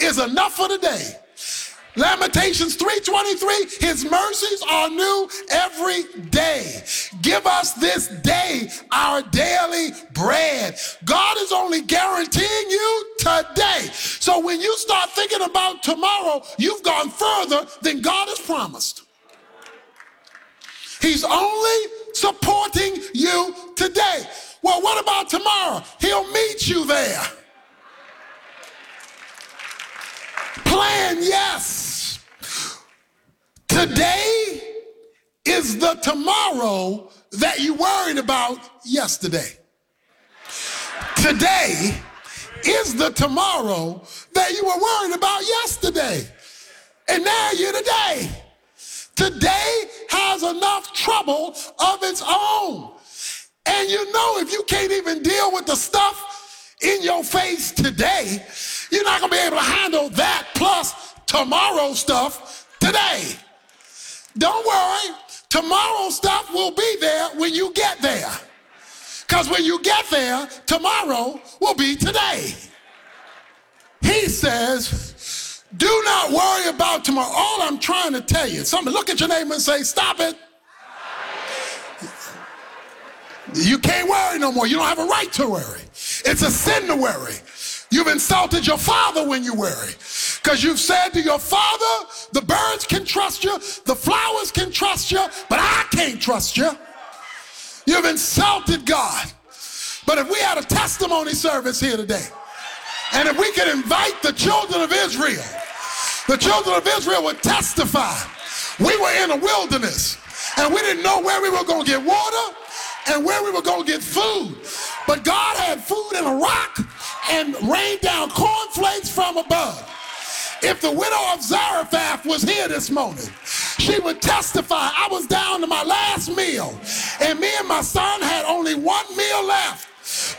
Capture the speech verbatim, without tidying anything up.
is enough for the day. Lamentations three twenty-three, his mercies are new every day. Give us this day our daily bread. God is only guaranteeing you today. So when you start thinking about tomorrow, you've gone further than God has promised. He's only supporting you today. Well, what about tomorrow? He'll meet you there. Plan, yes. Today is the tomorrow that you worried about yesterday. Today is the tomorrow that you were worried about yesterday. And now you're today. Today has enough trouble of its own. And you know, if you can't even deal with the stuff in your face today, you're not going to be able to handle that plus tomorrow stuff today. Don't worry. Tomorrow stuff will be there when you get there. Because when you get there, tomorrow will be today. He says, do not worry about tomorrow. All I'm trying to tell you, somebody look at your neighbor and say, stop it. You can't worry no more. You don't have a right to worry. It's a sin to worry. You've insulted your father when you worry. Because you've said to your father, the birds can trust you, the flowers can trust you, but I can't trust you. You've insulted God. But if we had a testimony service here today, and if we could invite the children of Israel, the children of Israel would testify. We were in a wilderness, and we didn't know where we were going to get water and where we were going to get food. But God had food in a rock and rained down cornflakes from above. If the widow of Zarephath was here this morning, she would testify, I was down to my last meal, and me and my son had only one meal left.